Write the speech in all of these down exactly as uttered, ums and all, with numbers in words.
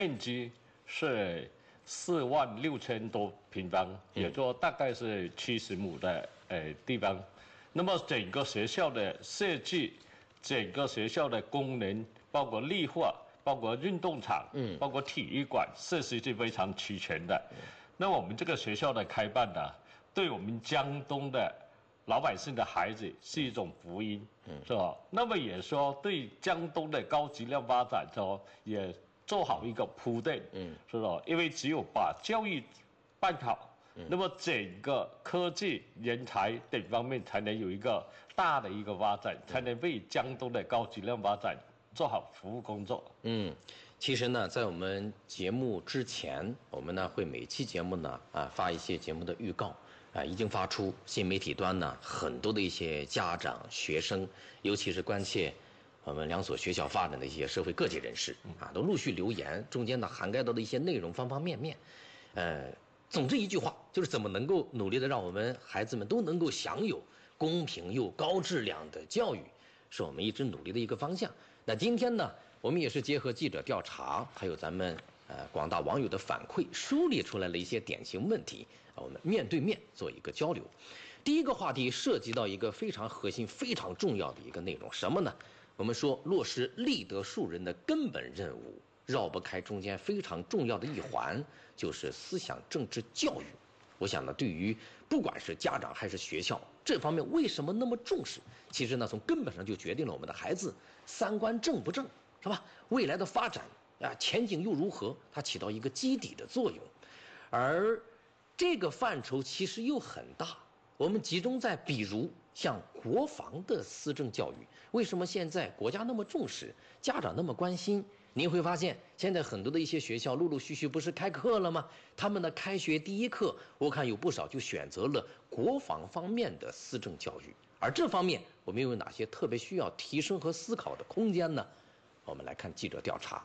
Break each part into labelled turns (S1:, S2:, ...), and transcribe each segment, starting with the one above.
S1: 面积是四万六千多平方，也就大概是七十亩的呃地方。那么整个学校的设计，整个学校的功能，包括绿化，包括运动场，嗯，包括体育馆，设施是非常齐全的。那我们这个学校的开办呢，对我们江东的老百姓的孩子是一种福音，嗯，是吧？那么也说对江东的高质量发展说也做好一个铺垫，嗯，是吧？因为只有把教育办好。那么整个科技人才等方面才能有一个大的一个发展，才能为江东的高质量发展做好服务工作。
S2: 嗯，其实呢，在我们节目之前，我们呢会每期节目呢啊发一些节目的预告啊，已经发出。新媒体端呢，很多的一些家长、学生，尤其是关切我们两所学校发展的一些社会各界人士啊，都陆续留言，中间呢涵盖到的一些内容方方面面，呃。总之一句话，就是怎么能够努力的让我们孩子们都能够享有公平又高质量的教育，是我们一直努力的一个方向。那今天呢，我们也是结合记者调查，还有咱们呃广大网友的反馈，梳理出来了一些典型问题，我们面对面做一个交流。第一个话题涉及到一个非常核心、非常重要的一个内容，什么呢？我们说落实立德树人的根本任务。绕不开中间非常重要的一环，就是思想政治教育。我想呢，对于不管是家长还是学校，这方面为什么那么重视？其实呢，从根本上就决定了我们的孩子三观正不正，是吧？未来的发展啊，前景又如何？它起到一个基底的作用。而这个范畴其实又很大，我们集中在比如像国防的思政教育，为什么现在国家那么重视，家长那么关心？您会发现，现在很多的一些学校陆陆续续不是开课了吗？他们的开学第一课，我看有不少就选择了国防方面的思政教育。而这方面，我们又有哪些特别需要提升和思考的空间呢？我们来看记者调查。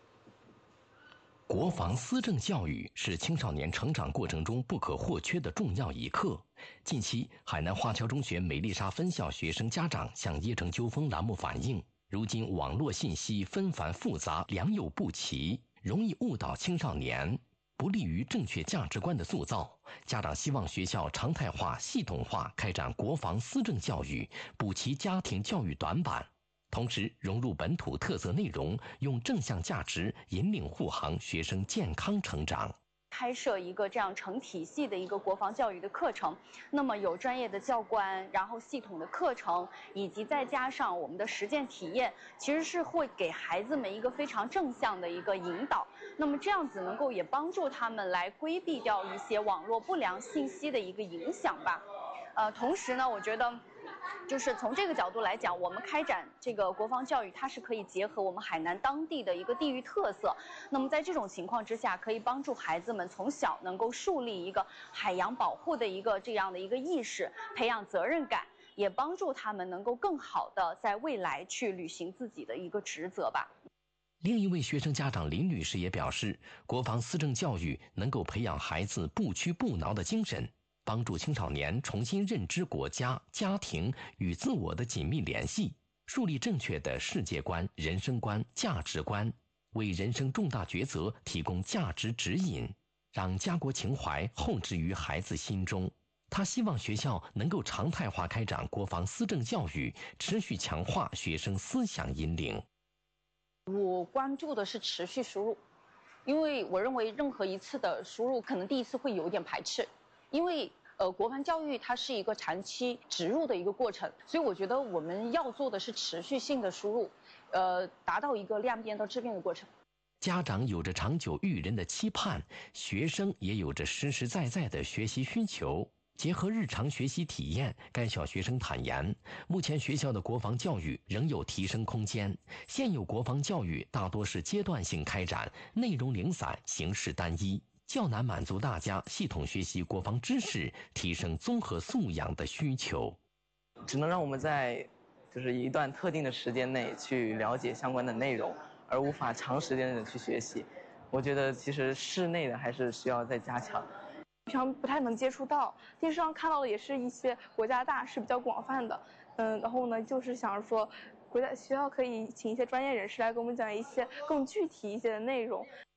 S3: 国防思政教育是青少年成长过程中不可或缺的重要一课。近期，海南华侨中学美丽莎分校学生家长向椰城秋风栏目反映，如今网络信息纷繁复杂，良莠不齐，容易误导青少年，不利于正确价值观的塑造。家长希望学校常态化、系统化开展国防思政教育，补齐家庭教育短板，同时融入本土特色内容，用正向价值引领护航学生健康成长。
S4: 开设一个这样成体系的一个国防教育的课程，那么有专业的教官，然后系统的课程，以及再加上我们的实践体验，其实是会给孩子们一个非常正向的一个引导。那么这样子能够也帮助他们来规避掉一些网络不良信息的一个影响吧。呃，同时呢，我觉得就是从这个角度来讲，我们开展这个国防教育，它是可以结合我们海南当地的一个地域特色。那么在这种情况之下，可以帮助孩子们从小能够树立一个海洋保护的一个这样的一个意识，培养责任感，也帮助他们能够更好的在未来去履行自己的一个职责吧。
S3: 另一位学生家长林女士也表示，国防思政教育能够培养孩子不屈不挠的精神，帮助青少年重新认知国家、家庭与自我的紧密联系，树立正确的世界观、人生观、价值观，为人生重大抉择提供价值指引，让家国情怀厚植于孩子心中。他希望学校能够常态化开展国防思政教育，持续强化学生思想引领。
S5: 我关注的是持续输入，因为我认为任何一次的输入可能第一次会有点排斥，因为呃国防教育它是一个长期植入的一个过程，所以我觉得我们要做的是持续性的输入，呃达到一个量变到质变的过程。
S3: 家长有着长久育人的期盼，学生也有着实实在在的学习需求。结合日常学习体验，该校学生坦言，目前学校的国防教育仍有提升空间。现有国防教育大多是阶段性开展，内容零散，形式单一，较难满足大家系统学习国防知识、提升综合素养的需求。
S6: 只能让我们在就是一段特定的时间内去了解相关的内容，而无法长时间的去学习。我觉得其实室内的还是需要再加强。
S7: 平常不太能接触到，电视上看到的也是一些国家大事比较广泛的，嗯，然后呢，就是想说，国家学校可以请一些专业人士来给我们讲一些更具体一些的内容。